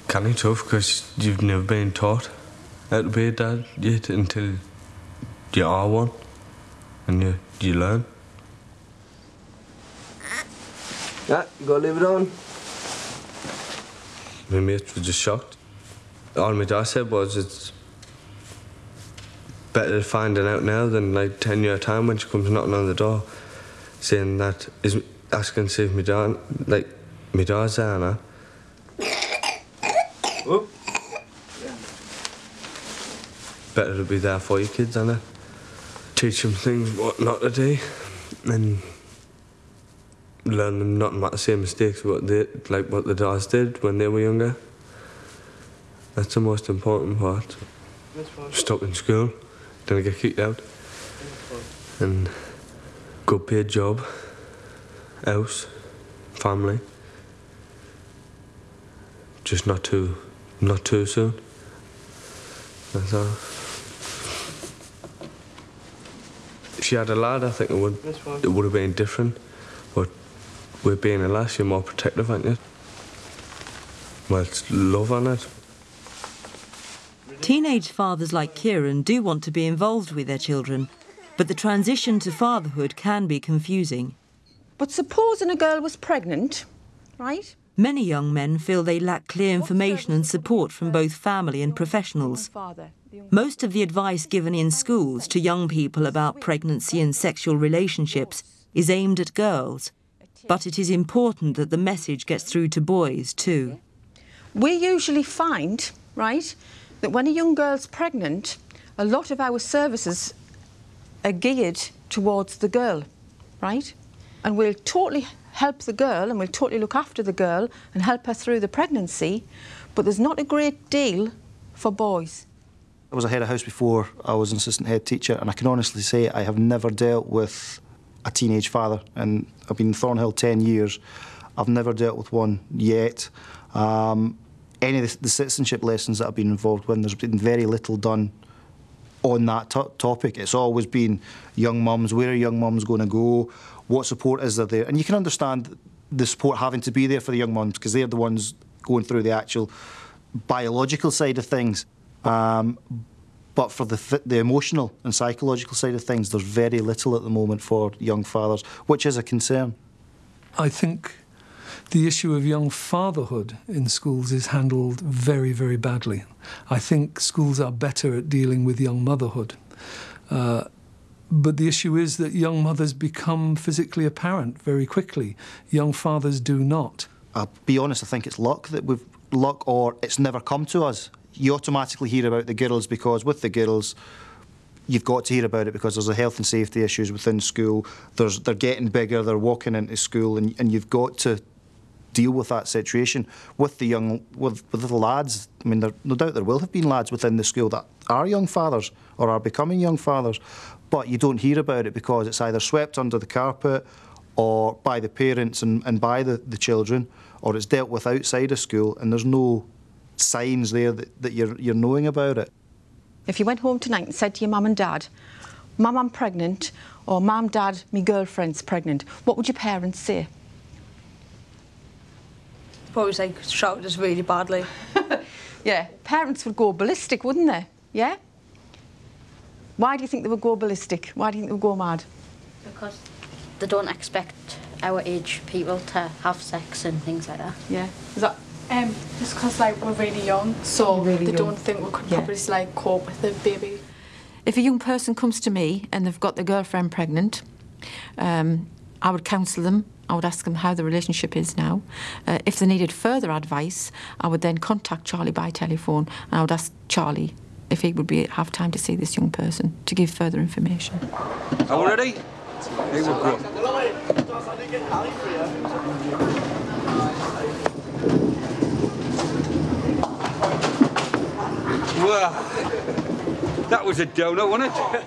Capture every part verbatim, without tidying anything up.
kind of tough because you've never been taught how to be a dad yet until you are one, and you, you learn. Yeah, you gotta leave it on. My mates were just shocked. All my dad said was it's better finding out now than like ten year time when she comes knocking on the door, saying that is asking to see if my dad, like my dad's there now. Oh. Better to be there for your kids, innit? Teach them things what not to do, and learn them not to make the same mistakes what they, like what the dads did when they were younger. That's the most important part. Stop in school, don't get kicked out, and good paid job, house, family. Just not too, not too soon. That's all. If she had a lad, I think it would, it would have been different. But with being a lass, you're more protective, aren't you? Well, it's love on it. Teenage fathers like Kieran do want to be involved with their children, but the transition to fatherhood can be confusing. But supposing a girl was pregnant, right? Many young men feel they lack clear information and support from both family and professionals. Most of the advice given in schools to young people about pregnancy and sexual relationships is aimed at girls, but it is important that the message gets through to boys too. We usually find, right, that when a young girl's pregnant, a lot of our services are geared towards the girl, right? And we'll totally help the girl and we'll totally look after the girl and help her through the pregnancy, but there's not a great deal for boys. I was a head of house before I was an assistant head teacher, and I can honestly say I have never dealt with a teenage father, and I've been in Thornhill ten years. I've never dealt with one yet. Um, any of the, the citizenship lessons that I've been involved with, there's been very little done on that topic. It's always been young mums, where are young mums going to go, what support is there there? And you can understand the support having to be there for the young mums because they're the ones going through the actual biological side of things. Um, but for the, the emotional and psychological side of things, there's very little at the moment for young fathers, which is a concern. I think the issue of young fatherhood in schools is handled very, very badly. I think schools are better at dealing with young motherhood. Uh, but the issue is that young mothers become physically apparent very quickly. Young fathers do not. I'll be honest, I think it's luck that we've luck or it's never come to us. You automatically hear about the girls because with the girls, you've got to hear about it because there's a health and safety issues within school. There's, they're getting bigger, they're walking into school, and, and you've got to deal with that situation. With the young, with, with the lads, I mean, there, no doubt there will have been lads within the school that are young fathers or are becoming young fathers, but you don't hear about it because it's either swept under the carpet or by the parents and, and by the, the children, or it's dealt with outside of school, and there's no signs there that, that you're, you're knowing about it. If you went home tonight and said to your mum and dad, Mum, I'm pregnant, or Mum, Dad, my girlfriend's pregnant, what would your parents say? Probably like shouted us really badly. Yeah, parents would go ballistic, wouldn't they? Yeah? Why do you think they would go ballistic? Why do you think they would go mad? Because they don't expect our age people to have sex and things like that. Yeah. Is that Um, just because like we're really young, so really they young. don't think we could Yeah. probably like cope with the baby. If a young person comes to me and they've got their girlfriend pregnant, um, I would counsel them. I would ask them how the relationship is now. Uh, if they needed further advice, I would then contact Charlie by telephone, and I would ask Charlie if he would be have time to see this young person to give further information. Are we ready? Here we go. Well, that was a donut, wasn't it?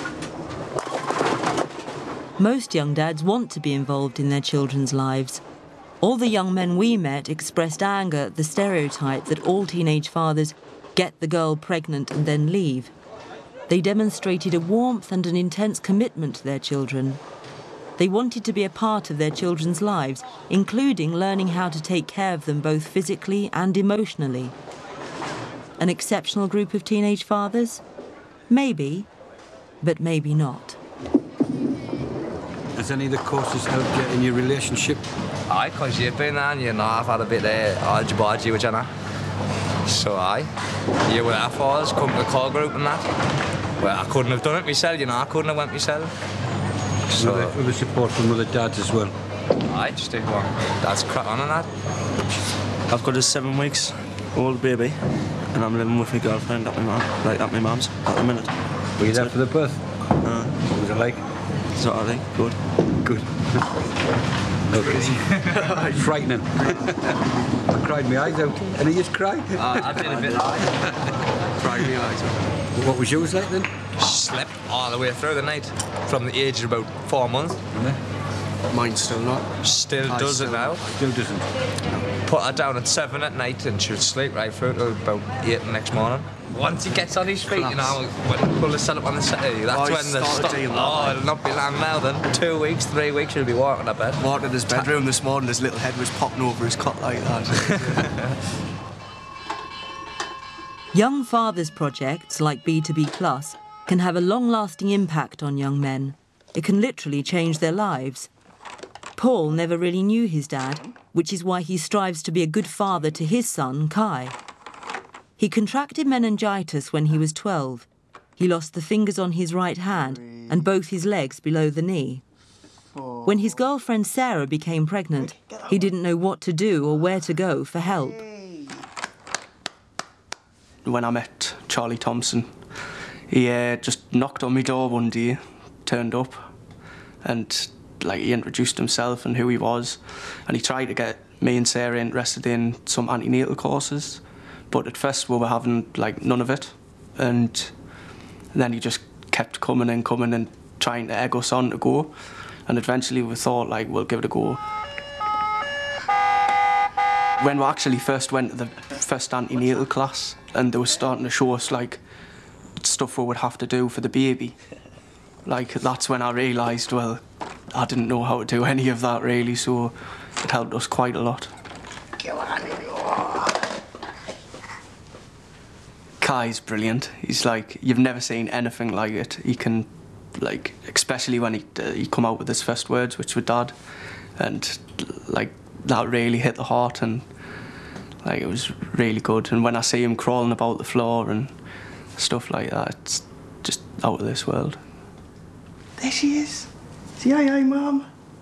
Most young dads want to be involved in their children's lives. All the young men we met expressed anger at the stereotype that all teenage fathers get the girl pregnant and then leave. They demonstrated a warmth and an intense commitment to their children. They wanted to be a part of their children's lives, including learning how to take care of them both physically and emotionally. An exceptional group of teenage fathers? Maybe, but maybe not. Has any of the courses helped you in your relationship? Aye, because you've been there and you know I've had a bit of argy-bargy with you now. So aye, you were there for us, come to the call group and that. Well, I couldn't have done it myself, you know, I couldn't have went myself. So, with, the, with the support from other dads as well? Aye, just do one. Dad's crack on and that. I've got a seven weeks old baby and I'm living with my girlfriend at my mum, like at my mum's at the minute. Were you there for the birth? Uh, what was it like? Sort of thing, good. Good. Okay. Frightening. I cried my eyes out. And he just cried? Uh, I did a bit like cried my eyes out. What was yours like then? Slept all the way through the night, from the age of about four months. Yeah. Mine's still not. Still I does still it now. Still doesn't. Put her down at seven at night and she would sleep right through till about eight the next morning. Once he gets on his feet, Class. You know, when we pull the set up on the Saturday, that's oh, when the stop. Oh, it'll not be long now then. Two weeks, three weeks, he'll be walking a bed. Walked in his bedroom this morning, his little head was popping over his cot like that. Young fathers projects like B two B Plus can have a long-lasting impact on young men. It can literally change their lives. Paul never really knew his dad, which is why he strives to be a good father to his son, Kai. He contracted meningitis when he was twelve. He lost the fingers on his right hand and both his legs below the knee. When his girlfriend Sarah became pregnant, he didn't know what to do or where to go for help. When I met Charlie Thompson, he uh, just knocked on my door one day, turned up, and like he introduced himself and who he was, and he tried to get me and Sarah interested in some antenatal courses. But at first we were having like none of it, and then he just kept coming and coming and trying to egg us on to go, and eventually we thought like we'll give it a go. When we actually first went to the first antenatal class and they were starting to show us like stuff we would have to do for the baby, like that's when I realised, well, I didn't know how to do any of that really, so it helped us quite a lot. Kai's brilliant. He's like, you've never seen anything like it. He can, like, especially when he uh, he come out with his first words, which were Dad, and like that really hit the heart, and like it was really good. And when I see him crawling about the floor and stuff like that, it's just out of this world. There she is. Say aye, aye, Mum.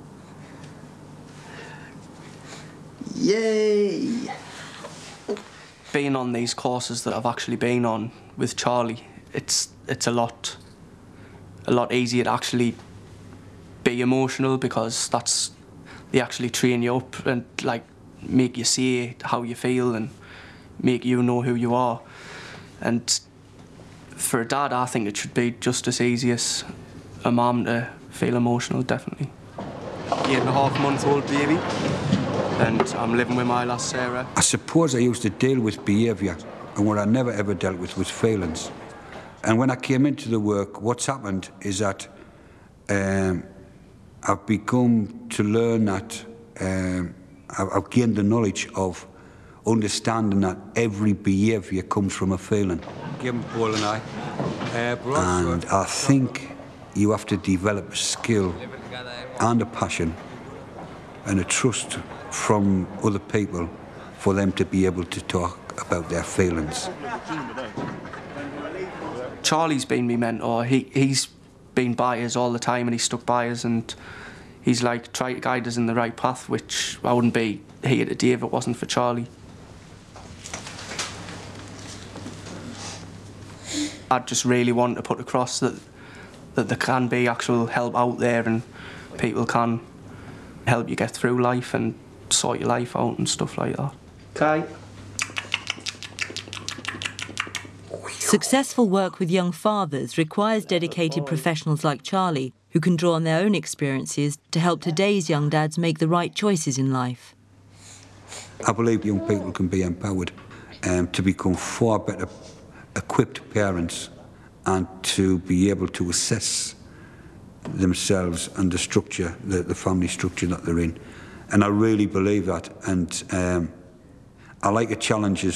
Yay! Being on these courses that I've actually been on with Charlie, it's it's a lot a lot easier to actually be emotional, because that's they actually train you up and like make you say how you feel and make you know who you are. And for a dad, I think it should be just as easy as a mum to feel emotional, definitely. Eight and a half month old baby. And I'm living with my lass Sarah. I suppose I used to deal with behaviour, and what I never ever dealt with was feelings. And when I came into the work, what's happened is that um, I've become to learn that um, I've, I've gained the knowledge of understanding that every behaviour comes from a feeling. Give him Paul and I. Uh, and I think you have to develop a skill and a passion and a trust from other people for them to be able to talk about their feelings. Charlie's been my mentor. He, he's been by us all the time and he's stuck by us, and he's like tried to guide us in the right path, which I wouldn't be here today if it wasn't for Charlie. I just really want to put across that, that there can be actual help out there and people can help you get through life and sort your life out and stuff like that. Kai. Successful work with young fathers requires dedicated professionals like Charlie, who can draw on their own experiences to help today's young dads make the right choices in life. I believe young people can be empowered um, to become far better equipped parents and to be able to assess themselves and the structure, the, the family structure that they're in. And I really believe that. And um, I like a challenge as